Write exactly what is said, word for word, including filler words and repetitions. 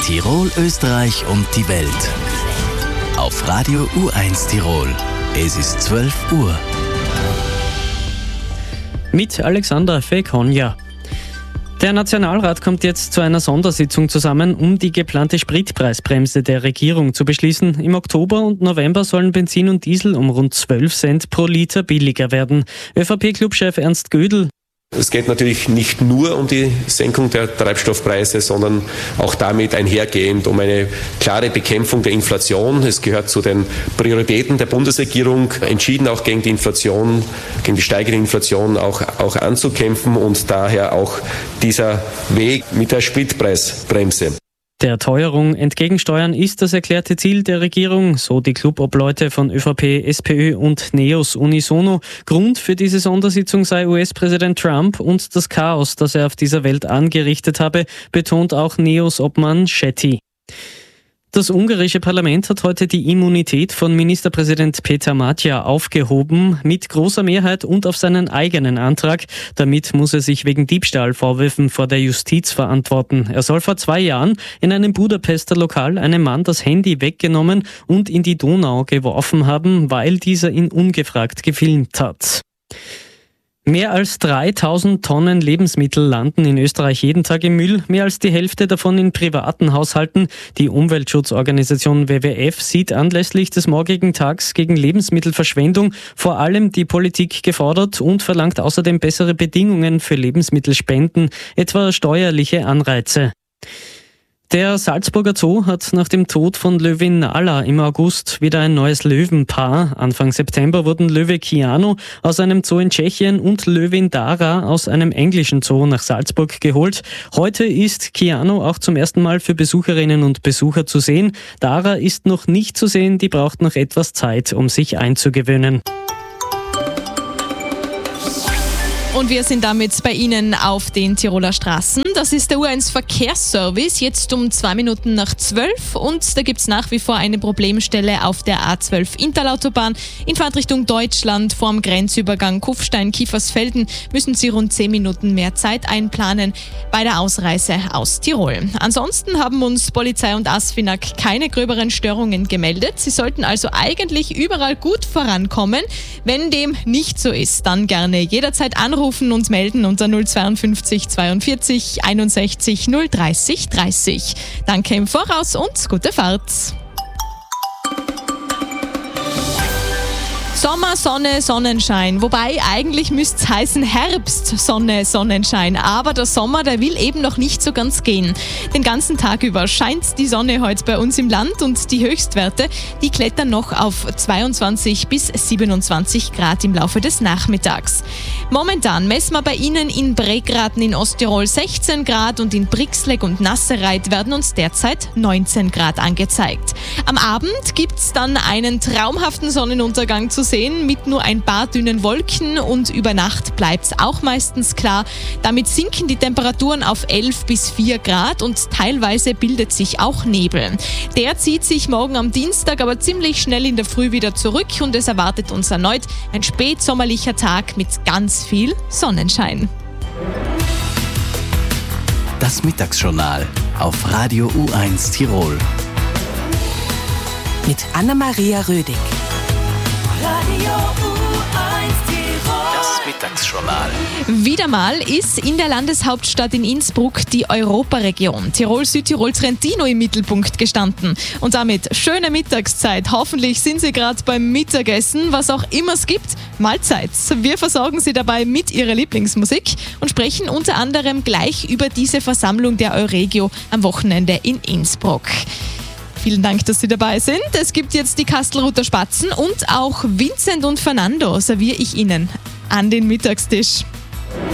Tirol, Österreich und die Welt. Auf Radio U eins Tirol. Es ist zwölf Uhr. Mit Alexandra Fekonja. Der Nationalrat kommt jetzt zu einer Sondersitzung zusammen, um die geplante Spritpreisbremse der Regierung zu beschließen. Im Oktober und November sollen Benzin und Diesel um rund zwölf Cent pro Liter billiger werden. ÖVP-Clubchef Ernst Gödel. Es geht natürlich nicht nur um die Senkung der Treibstoffpreise, sondern auch damit einhergehend um eine klare Bekämpfung der Inflation. Es gehört zu den Prioritäten der Bundesregierung, entschieden auch gegen die Inflation, gegen die steigende Inflation auch, auch anzukämpfen und daher auch dieser Weg mit der Spritpreisbremse. Der Teuerung entgegensteuern ist das erklärte Ziel der Regierung, so die Clubobleute von ÖVP, SPÖ und NEOS unisono. Grund für diese Sondersitzung sei U S-Präsident Trump und das Chaos, das er auf dieser Welt angerichtet habe, betont auch NEOS-Obmann Shetty. Das ungarische Parlament hat heute die Immunität von Ministerpräsident Peter Matya aufgehoben, mit großer Mehrheit und auf seinen eigenen Antrag. Damit muss er sich wegen Diebstahlvorwürfen vor der Justiz verantworten. Er soll vor zwei Jahren in einem Budapester Lokal einem Mann das Handy weggenommen und in die Donau geworfen haben, weil dieser ihn ungefragt gefilmt hat. Mehr als dreitausend Tonnen Lebensmittel landen in Österreich jeden Tag im Müll, mehr als die Hälfte davon in privaten Haushalten. Die Umweltschutzorganisation W W F sieht anlässlich des morgigen Tags gegen Lebensmittelverschwendung vor allem die Politik gefordert und verlangt außerdem bessere Bedingungen für Lebensmittelspenden, etwa steuerliche Anreize. Der Salzburger Zoo hat nach dem Tod von Löwin Nala im August wieder ein neues Löwenpaar. Anfang September wurden Löwe Keanu aus einem Zoo in Tschechien und Löwin Dara aus einem englischen Zoo nach Salzburg geholt. Heute ist Keanu auch zum ersten Mal für Besucherinnen und Besucher zu sehen. Dara ist noch nicht zu sehen, die braucht noch etwas Zeit, um sich einzugewöhnen. Und wir sind damit bei Ihnen auf den Tiroler Straßen. Das ist der U eins Verkehrsservice, jetzt um zwei Minuten nach zwölf. Und da gibt es nach wie vor eine Problemstelle auf der A zwölf Interlautobahn. In Fahrtrichtung Deutschland vorm Grenzübergang Kufstein-Kiefersfelden müssen Sie rund zehn Minuten mehr Zeit einplanen bei der Ausreise aus Tirol. Ansonsten haben uns Polizei und ASFINAG keine gröberen Störungen gemeldet. Sie sollten also eigentlich überall gut vorankommen. Wenn dem nicht so ist, dann gerne jederzeit anrufen und melden unter null zweiundfünfzig zweiundvierzig einundsechzig null dreißig dreißig. Danke im Voraus und gute Fahrt. Sommer, Sonne, Sonnenschein. Wobei, eigentlich müsste es heißen Herbst, Sonne, Sonnenschein. Aber der Sommer, der will eben noch nicht so ganz gehen. Den ganzen Tag über scheint die Sonne heute bei uns im Land und die Höchstwerte, die klettern noch auf zweiundzwanzig bis siebenundzwanzig Grad im Laufe des Nachmittags. Momentan messen wir bei Ihnen in Bregraten in Osttirol sechzehn Grad und in Brixleg und Nassereit werden uns derzeit neunzehn Grad angezeigt. Am Abend gibt es dann einen traumhaften Sonnenuntergang zu sehen mit nur ein paar dünnen Wolken und über Nacht bleibt es auch meistens klar. Damit sinken die Temperaturen auf elf bis vier Grad und teilweise bildet sich auch Nebel. Der zieht sich morgen am Dienstag aber ziemlich schnell in der Früh wieder zurück und es erwartet uns erneut ein spätsommerlicher Tag mit ganz viel Sonnenschein. Das Mittagsjournal auf Radio U eins Tirol. Mit Anna-Maria Rödig. Radio U eins Tirol. Das Mittagsjournal. Wieder mal ist in der Landeshauptstadt in Innsbruck die Europaregion Tirol-Südtirol-Trentino im Mittelpunkt gestanden. Und damit schöne Mittagszeit. Hoffentlich sind Sie gerade beim Mittagessen, was auch immer es gibt. Mahlzeit. Wir versorgen Sie dabei mit Ihrer Lieblingsmusik und sprechen unter anderem gleich über diese Versammlung der Euregio am Wochenende in Innsbruck. Vielen Dank, dass Sie dabei sind. Es gibt jetzt die Kastelruther Spatzen und auch Vincent und Fernando serviere ich Ihnen an den Mittagstisch.